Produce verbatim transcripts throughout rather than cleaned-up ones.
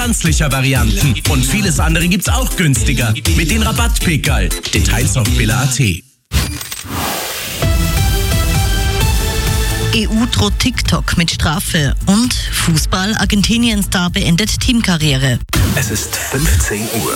pflanzlicher Varianten. Und vieles andere gibt's auch günstiger. Mit den Rabattpickerl. Details auf billa punkt at. E U droht TikTok mit Strafe und Fußball, Argentinien-Star beendet Teamkarriere. Es ist fünfzehn Uhr.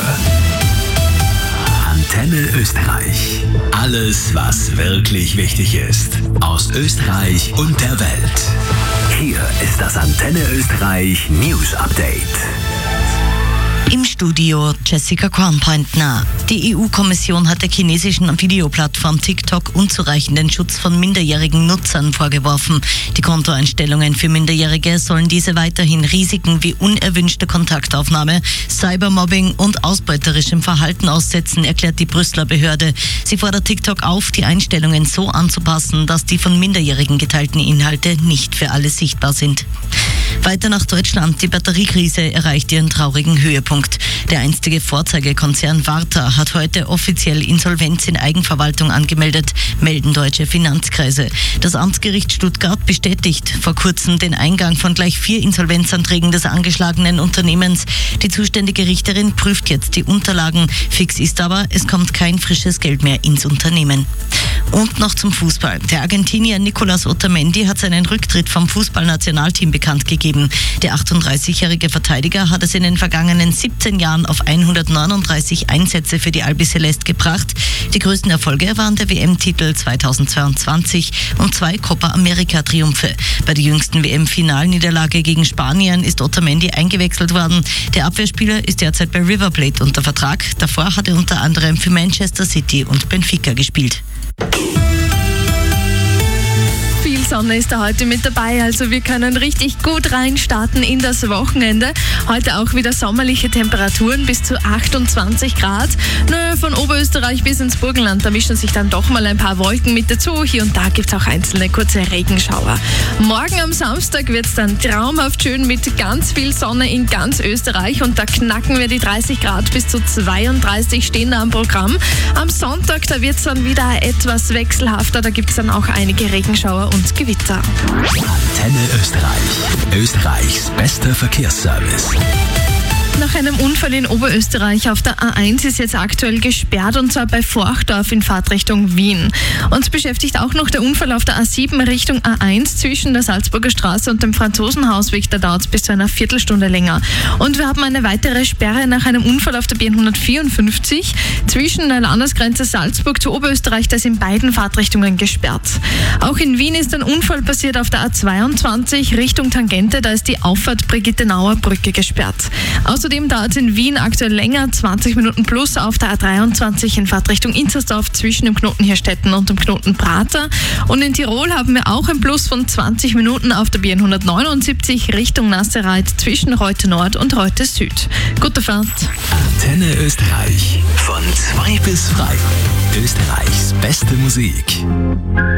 Antenne Österreich. Alles, was wirklich wichtig ist. Aus Österreich und der Welt. Hier ist das Antenne Österreich News Update. Im Studio Jessica Kornpointner. Die E U-Kommission hat der chinesischen Videoplattform TikTok unzureichenden Schutz von minderjährigen Nutzern vorgeworfen. Die Kontoeinstellungen für Minderjährige sollen diese weiterhin Risiken wie unerwünschte Kontaktaufnahme, Cybermobbing und ausbeuterischem Verhalten aussetzen, erklärt die Brüsseler Behörde. Sie fordert TikTok auf, die Einstellungen so anzupassen, dass die von Minderjährigen geteilten Inhalte nicht für alle sichtbar sind. Weiter nach Deutschland. Die Batteriekrise erreicht ihren traurigen Höhepunkt. Der einstige Vorzeigekonzern Varta hat heute offiziell Insolvenz in Eigenverwaltung angemeldet, melden deutsche Finanzkreise. Das Amtsgericht Stuttgart bestätigt vor kurzem den Eingang von gleich vier Insolvenzanträgen des angeschlagenen Unternehmens. Die zuständige Richterin prüft jetzt die Unterlagen. Fix ist aber, es kommt kein frisches Geld mehr ins Unternehmen. Und noch zum Fußball. Der Argentinier Nicolás Otamendi hat seinen Rücktritt vom Fußballnationalteam bekannt gegeben. Der achtunddreißigjährige Verteidiger hat es in den vergangenen siebzehn Jahren auf hundertneununddreißig Einsätze für die Albiceleste gebracht. Die größten Erfolge waren der W M-Titel zweitausendzweiundzwanzig und zwei Copa America-Triumphe. Bei der jüngsten W M-Finalniederlage gegen Spanien ist Otamendi eingewechselt worden. Der Abwehrspieler ist derzeit bei River Plate unter Vertrag. Davor hat er unter anderem für Manchester City und Benfica gespielt. Viel Sonne ist da heute mit dabei, also wir können richtig gut reinstarten in das Wochenende. Heute auch wieder sommerliche Temperaturen bis zu achtundzwanzig Grad. Nö, von Oberösterreich bis ins Burgenland, da mischen sich dann doch mal ein paar Wolken mit dazu. Hier und da gibt es auch einzelne kurze Regenschauer. Morgen am Samstag wird es dann traumhaft schön mit ganz viel Sonne in ganz Österreich und da knacken wir die dreißig Grad bis zu zweiunddreißig stehen da am Programm. Am Sonntag, da wird es dann wieder etwas wechselhafter, da gibt es dann auch einige Regenschauer und Gewitter. Antenne Österreich. Österreichs bester Verkehrsservice. Nach einem Unfall in Oberösterreich auf der A eins ist jetzt aktuell gesperrt und zwar bei Forchdorf in Fahrtrichtung Wien. Uns beschäftigt auch noch der Unfall auf der A sieben Richtung A eins zwischen der Salzburger Straße und dem Franzosenhausweg. Da dauert es bis zu einer Viertelstunde länger. Und wir haben eine weitere Sperre nach einem Unfall auf der B hundertvierundfünfzig zwischen der Landesgrenze Salzburg zu Oberösterreich. Da ist in beiden Fahrtrichtungen gesperrt. Auch in Wien ist ein Unfall passiert auf der A zweiundzwanzig Richtung Tangente. Da ist die Auffahrt Brigittenauer Brücke gesperrt. Außerdem dauert es in Wien aktuell länger, zwanzig Minuten plus auf der A dreiundzwanzig in Fahrtrichtung Inzersdorf zwischen dem Knoten Hirstetten und dem Knoten Prater. Und in Tirol haben wir auch ein Plus von zwanzig Minuten auf der B hundertneunundsiebzig Richtung Nasserreit zwischen Reute Nord und Reute Süd. Gute Fahrt. Antenne Österreich. Von zwei bis frei. Österreichs beste Musik.